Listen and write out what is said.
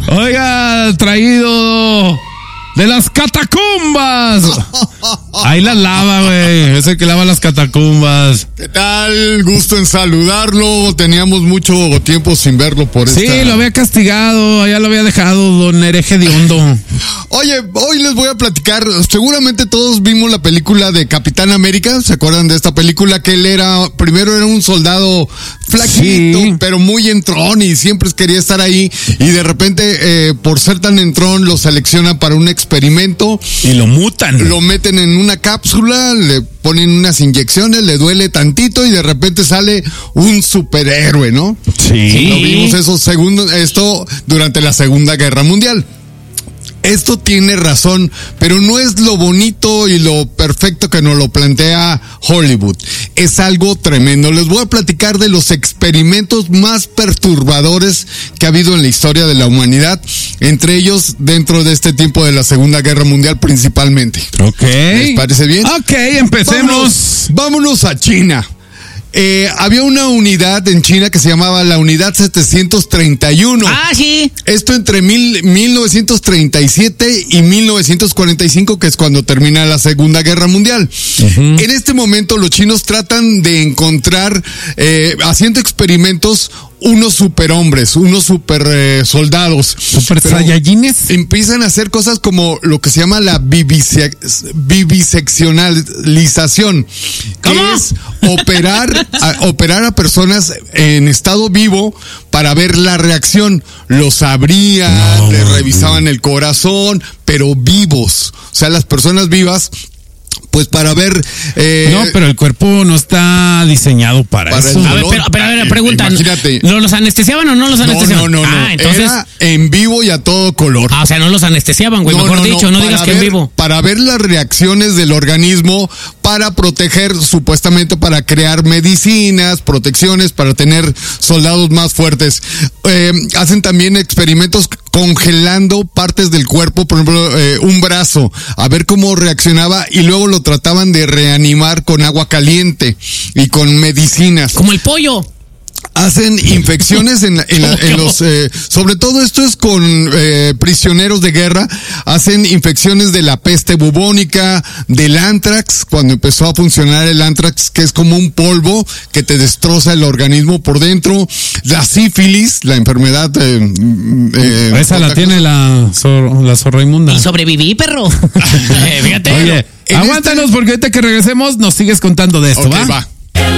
Oiga, traído de las catacumbas. Ahí las lava, güey. Es el que lava las catacumbas. ¿Qué tal? Gusto en saludarlo. Teníamos mucho tiempo sin verlo por Sí, lo había castigado. Allá lo había dejado, don hereje de hondo. Oye, hoy les voy a platicar. Seguramente todos vimos la película de Capitán América. ¿Se acuerdan de esta película? Que él primero era un soldado flaquito, sí, pero muy entrón y siempre quería estar ahí. Y de repente, por ser tan entrón, lo seleccionan para un experimento. Y lo mutan. Lo meten en una cápsula, le ponen unas inyecciones, le duele tantito y de repente sale un superhéroe, ¿no? Sí. Lo vimos esto durante la Segunda Guerra Mundial. Esto tiene razón, pero no es lo bonito y lo perfecto que nos lo plantea Hollywood. Es algo tremendo. Les voy a platicar de los experimentos más perturbadores que ha habido en la historia de la humanidad, entre ellos dentro de este tiempo de la Segunda Guerra Mundial principalmente. Ok. ¿Les parece bien? Ok, empecemos. Vámonos a China. Había una unidad en China que se llamaba la Unidad 731. Ah, sí. Esto entre 1937 y 1945, que es cuando termina la Segunda Guerra Mundial. Uh-huh. En este momento los chinos tratan de encontrar, haciendo experimentos, unos superhombres, unos super soldados. ¿Super saiyajines? Empiezan a hacer cosas como lo que se llama la viviseccionalización. ¿Cómo? Que es operar a personas en estado vivo para ver la reacción. Los abrían, les revisaban el corazón, pero vivos. O sea, las personas vivas, pues para ver... no, pero el cuerpo no está diseñado para eso. A ver, pero preguntan, imagínate. ¿los anestesiaban o no los anestesiaban? No. Entonces... Era en vivo y a todo color. O sea, no los anestesiaban, güey, mejor dicho, no digas que en vivo. Para ver las reacciones del organismo, para proteger, supuestamente para crear medicinas, protecciones, para tener soldados más fuertes. Hacen también experimentos congelando partes del cuerpo, por ejemplo, un brazo, a ver cómo reaccionaba, y luego lo trataban de reanimar con agua caliente y con medicinas. Como el pollo. Hacen infecciones en los, sobre todo esto es con prisioneros de guerra. Hacen infecciones de la peste bubónica, del antrax, cuando empezó a funcionar el antrax, que es como un polvo que te destroza el organismo por dentro. La sífilis, la enfermedad. Esa la tiene la zorra inmunda. Y sobreviví, perro. Fíjate. Oye, aguántanos porque ahorita que regresemos nos sigues contando de esto, okay, va.